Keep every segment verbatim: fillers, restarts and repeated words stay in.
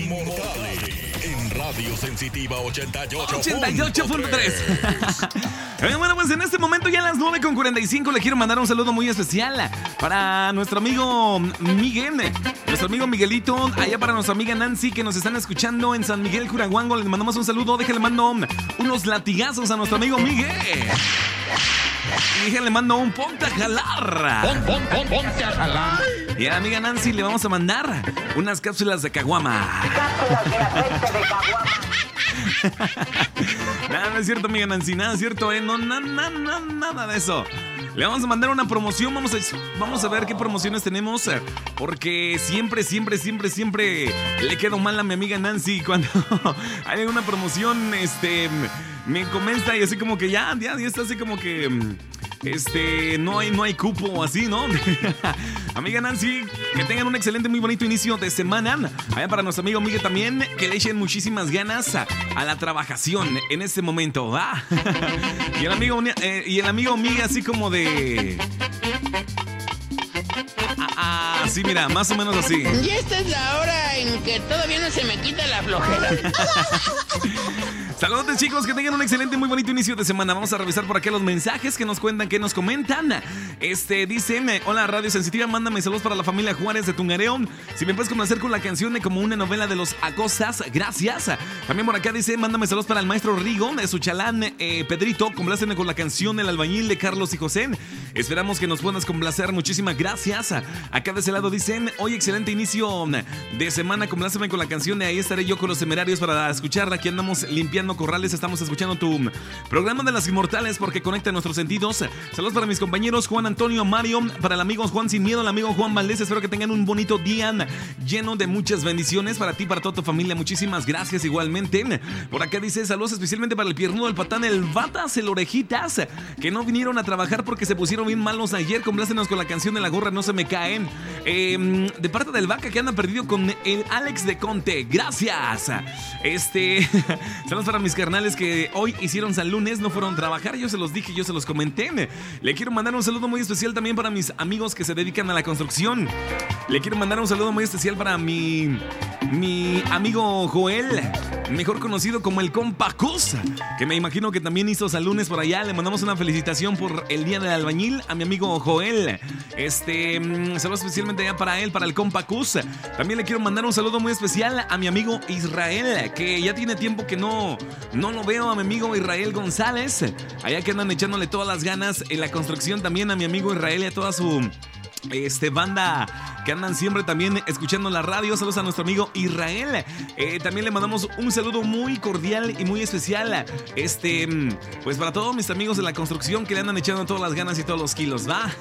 Inmortales en Radio Sensitiva ochenta y ocho punto tres. Bueno, pues en este momento ya a las nueve con cuarenta y cinco le quiero mandar un saludo muy especial para nuestro amigo Miguel, nuestro amigo Miguelito, allá para nuestra amiga Nancy que nos están escuchando en San Miguel, Curahuango. Le mandamos un saludo, déjale mando unos latigazos a nuestro amigo Miguel. Y déjale mando un ponte a jalar. Pon, pon, pon, ponte a jalar. Y a la amiga Nancy le vamos a mandar unas cápsulas de caguama. Cápsulas de aceite de caguama. Nada, no es cierto, amiga Nancy, nada es cierto, ¿eh? No, na, na, na, nada de eso. Le vamos a mandar una promoción, vamos a, vamos a ver qué promociones tenemos, porque siempre, siempre, siempre, siempre le quedo mal a mi amiga Nancy cuando hay alguna promoción, este, me comenta y así como que ya, ya, ya está así como que... Este, no hay, no hay cupo o así, ¿no? Amiga Nancy, que tengan un excelente, muy bonito inicio de semana. Allá para nuestro amigo Miguel también, que le echen muchísimas ganas a, a la trabajación en este momento, ¿va? Y el amigo, eh, y el amigo Miguel así como de... Ah, sí, mira, más o menos así. Y esta es la hora en que todavía no se me quita la flojera. Saludos, chicos, que tengan un excelente, muy bonito inicio de semana. Vamos a revisar por acá los mensajes que nos cuentan, que nos comentan. Este, dicen, hola Radio Sensitiva, mándame saludos para la familia Juárez de Tungareo. Si me puedes complacer con la canción de Como una novela de los Acostas, gracias. También por acá dice, mándame saludos para el maestro Rigo, de Suchalán, eh, Pedrito, compláceme con la canción El Albañil de Carlos y José. Esperamos que nos puedas complacer, muchísimas gracias. Acá de ese lado dicen, hoy excelente inicio de semana, compláceme con la canción de Ahí estaré yo con los temerarios para escucharla. Aquí andamos limpiando corrales, estamos escuchando tu programa de las Inmortales porque conecta nuestros sentidos. Saludos para mis compañeros Juan Antonio, Mario, para el amigo Juan Sin Miedo, el amigo Juan Valdés. Espero que tengan un bonito día lleno de muchas bendiciones para ti, para toda tu familia. Muchísimas gracias igualmente. Por acá dice, saludos especialmente para el piernudo, el patán, el batas, el orejitas, que no vinieron a trabajar porque se pusieron bien malos ayer. Complácenos con la canción de La Gorra No Se Me Caen. Eh, de parte del Vaca que anda perdido con el Alex de Conte. Gracias. Este, saludos para mis carnales que hoy hicieron San Lunes, no fueron a trabajar. Yo se los dije, yo se los comenté. Le quiero mandar un saludo muy especial también para mis amigos que se dedican a la construcción. Le quiero mandar un saludo muy especial para mi, mi amigo Joel, mejor conocido como el Compa Cus, que me imagino que también hizo San Lunes por allá. Le mandamos una felicitación por el Día del Albañil a mi amigo Joel. Este, saludos especialmente allá para él, para el Compa Cus. También le quiero mandar un saludo muy especial a mi amigo Israel, que ya tiene tiempo que no, no lo veo, a mi amigo Israel González. Allá que andan echándole todas las ganas en la construcción. También a mi amigo Israel y a toda su... Este, banda que andan siempre también escuchando la radio. Saludos a nuestro amigo Israel. eh, También le mandamos un saludo muy cordial y muy especial, este, pues para todos mis amigos de la construcción que le andan echando todas las ganas y todos los kilos, ¿va?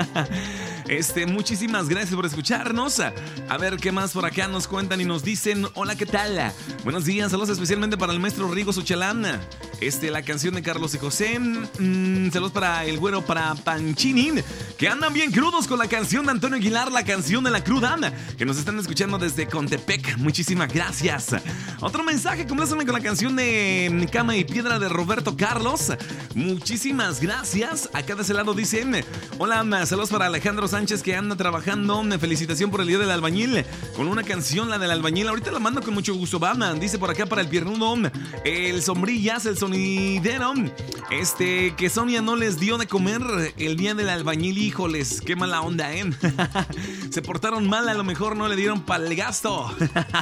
Este, muchísimas gracias por escucharnos. A ver qué más por acá nos cuentan y nos dicen. Hola, ¿qué tal? Buenos días, saludos especialmente para el maestro Rigo Suchalán. Este, la canción de Carlos y José. mm, Saludos para el güero, para Panchini, que andan bien crudos con la canción de Antonio Aguilar, la canción de la cruda, que nos están escuchando desde Contepec. Muchísimas gracias. Otro mensaje, compláceme con la canción de Cama y Piedra de Roberto Carlos. Muchísimas gracias. Acá de ese lado dicen, hola, saludos para Alejandro Sánchez que anda trabajando. Felicitación por el Día del Albañil con una canción, la del albañil. Ahorita la mando con mucho gusto, Bama. Dice por acá para el piernudo, el sombrillas, el sonidero, este, que Sonia no les dio de comer el Día del Albañil. Híjoles, qué mala onda. Se portaron mal, a lo mejor no le dieron pa'l gasto.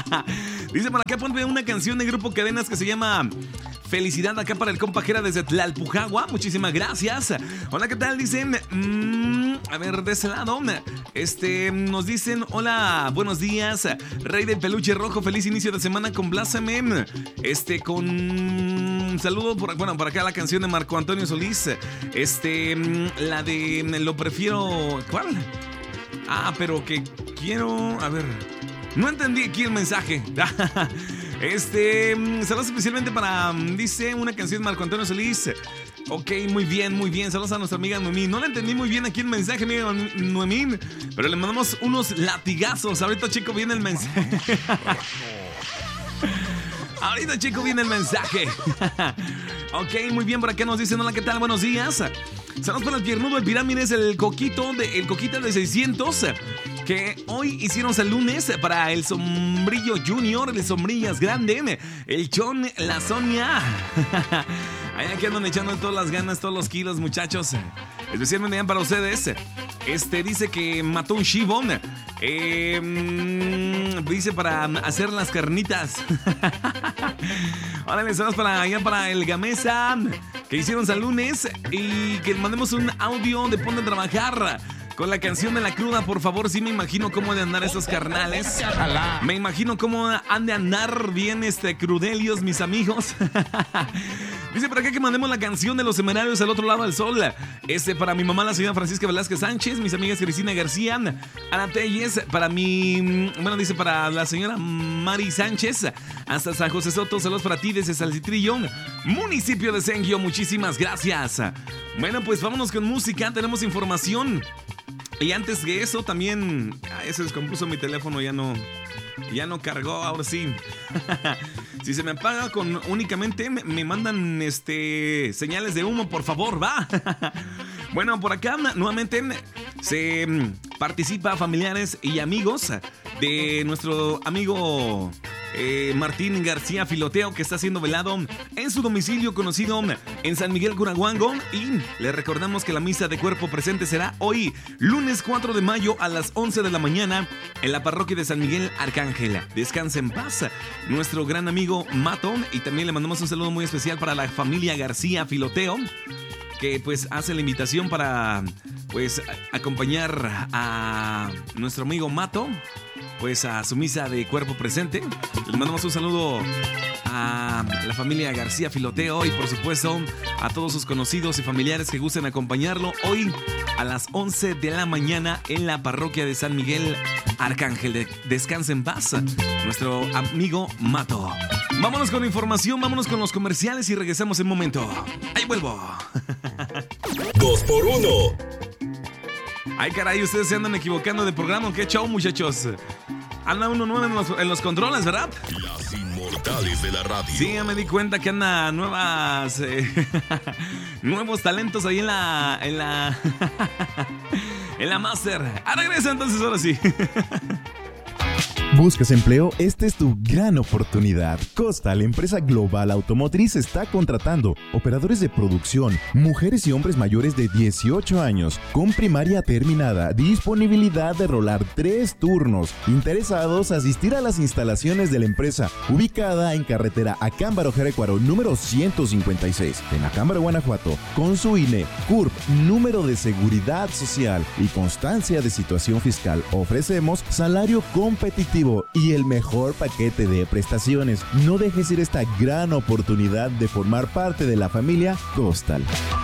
Dice por acá, ponme una canción de Grupo Cadenas que se llama Felicidad, acá para el compa Jera desde Tlalpujagua. Muchísimas gracias. Hola, ¿qué tal? Dicen, mmm, a ver, de ese lado, este, nos dicen, hola, buenos días, Rey del Peluche Rojo, feliz inicio de semana, complázame, este, con un saludo, por, bueno, por acá la canción de Marco Antonio Solís, este, la de Lo Prefiero, ¿cuál? Ah, pero que quiero, a ver, no entendí aquí el mensaje. Este, saludos especialmente para, dice, una canción de Marco Antonio Solís. Ok, muy bien, muy bien. Saludos a nuestra amiga Noemí. No le entendí muy bien aquí el mensaje, amiga Noemí, pero le mandamos unos latigazos. Ahorita, chico, viene el mensaje. Ahorita, chico, viene el mensaje. Ok, muy bien, por acá nos dicen, hola, ¿qué tal? Buenos días. Saludos para el piernudo, el pirámides, el coquito, de, el coquita de seiscientos. que hoy hicieron el lunes para el Sombrillo Junior, el Sombrillas Grande, el John, la Sonia. Allá que andan echando todas las ganas, todos los kilos, muchachos. Especialmente para ustedes. Este dice que mató un shibón. Eh, dice para hacer las carnitas. Órale, saludos para allá para el Gamesa, que hicieron el lunes. Y que mandemos un audio de Ponte a Trabajar con la canción de La Cruda, por favor. Sí me imagino cómo han de andar esos carnales. Me imagino cómo han de andar bien este crudelios, mis amigos. Dice por acá que mandemos la canción de Los Semanarios al Otro Lado del Sol. Este para mi mamá, la señora Francisca Velázquez Sánchez, mis amigas Cristina García, Ana Telles, para mi... Bueno, dice para la señora Mari Sánchez, hasta San José Soto. Saludos para ti desde Salcitrillo, municipio de Senguio. Muchísimas gracias. Bueno, pues vámonos con música, tenemos información. Y antes de eso también... Ah, se descompuso mi teléfono, ya no... Ya no cargó, ahora sí. Si se me apaga con únicamente me, me mandan este señales de humo, por favor, va. Bueno, por acá nuevamente se participa familiares y amigos de nuestro amigo eh, Martín García Filoteo, que está siendo velado en su domicilio conocido en San Miguel Curahuango. Y le recordamos que la misa de cuerpo presente será hoy, lunes cuatro de mayo a las once de la mañana en la parroquia de San Miguel Arcángel. Descanse en paz nuestro gran amigo Mato, y también le mandamos un saludo muy especial para la familia García Filoteo, que pues hace la invitación para pues acompañar a nuestro amigo Mato pues a su misa de cuerpo presente. Le mandamos un saludo a la familia García Filoteo y por supuesto a todos sus conocidos y familiares que gusten acompañarlo hoy a las once de la mañana en la parroquia de San Miguel Arcángel. Descanse en paz nuestro amigo Mato. Vámonos con información, vámonos con los comerciales y regresamos en un momento. Ahí vuelvo. Dos por uno. Ay, caray, ustedes se andan equivocando de programa. ¿Qué show, muchachos? Anda uno nuevo en los, en los controles, ¿verdad? Las inmortales de la radio. Sí, ya me di cuenta que anda nuevas... Eh, nuevos talentos ahí en la... En la... en la Master. Ah, regresa entonces, ahora sí. ¿Buscas empleo? Esta es tu gran oportunidad. Costa, la empresa global automotriz, está contratando operadores de producción, mujeres y hombres mayores de dieciocho años, con primaria terminada, disponibilidad de rolar tres turnos. Interesados, asistir a las instalaciones de la empresa, ubicada en carretera Acámbaro Jerecuaro, número ciento cincuenta y seis, en Acámbaro, Guanajuato, con su I N E, C U R P, número de seguridad social y constancia de situación fiscal. Ofrecemos salario competitivo y el mejor paquete de prestaciones. No dejes ir esta gran oportunidad de formar parte de la familia Costal.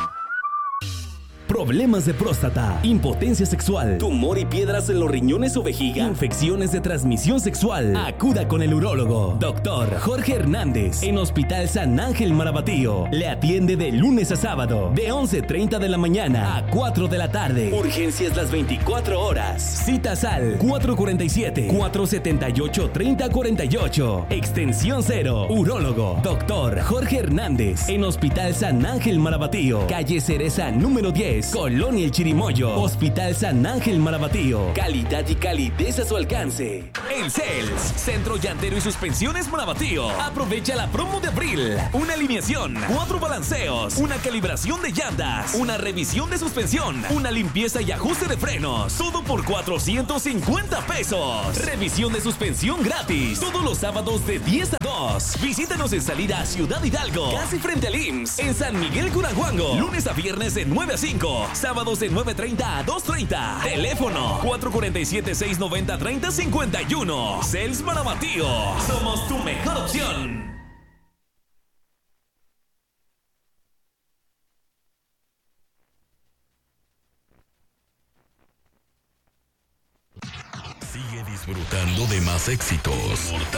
Problemas de próstata, impotencia sexual, tumor y piedras en los riñones o vejiga, infecciones de transmisión sexual. Acuda con el urólogo, doctor Jorge Hernández, en Hospital San Ángel Marabatío. Le atiende de lunes a sábado, de once treinta de la mañana a cuatro de la tarde. Urgencias las veinticuatro horas. Citas al cuatro cuatro siete, cuatro siete ocho, tres cero cuatro ocho. Extensión cero. Urólogo, doctor Jorge Hernández, en Hospital San Ángel Marabatío. Calle Cereza número diez. Colonia El Chirimoyo. Hospital San Ángel Marabatío. Calidad y calidez a su alcance. En Cels, Centro Llantero y Suspensiones Marabatío. Aprovecha la promo de abril. Una alineación, cuatro balanceos, una calibración de llantas, una revisión de suspensión, una limpieza y ajuste de frenos. Todo por cuatrocientos cincuenta pesos. Revisión de suspensión gratis. Todos los sábados de diez a dos. Visítanos en salida a Ciudad Hidalgo, casi frente al I M S S. En San Miguel Curahuango. Lunes a viernes de nueve a cinco. Sábados de nueve treinta a dos treinta. Teléfono cuatro cuatro siete, seis nueve cero, tres cero cinco uno. Cels Marabatío. Somos tu mejor opción. Sigue disfrutando de más éxitos.